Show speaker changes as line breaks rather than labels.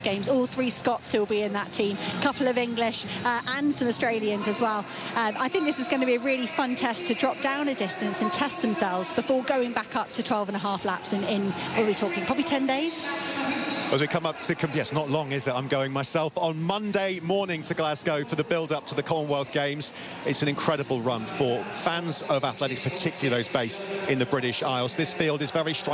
Games, all 3 Scots who will be in that team, a couple of English and some Australians as well. I think this is going to be a really fun test to drop down a distance and test themselves before going back up to 12.5 laps in what are we talking, probably 10 days?
As we come up to, yes, not long, is it? I'm going myself on Monday morning to Glasgow for the build-up to the Commonwealth Games. It's an incredible run for fans of athletics, particularly those based in the British Isles. This field is very strong.